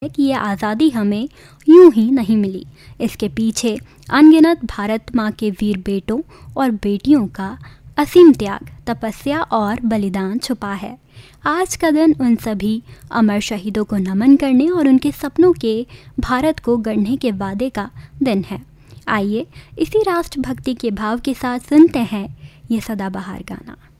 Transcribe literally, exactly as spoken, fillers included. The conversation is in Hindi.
कि ये आज़ादी हमें यूं ही नहीं मिली। इसके पीछे अनगिनत भारत माँ के वीर बेटों और बेटियों का असीम त्याग, तपस्या और बलिदान छुपा है। आज का दिन उन सभी अमर शहीदों को नमन करने और उनके सपनों के भारत को गढ़ने के वादे का दिन है। आइए इसी राष्ट्रभक्ति के भाव के साथ सुनते हैं ये सदाबहार गाना।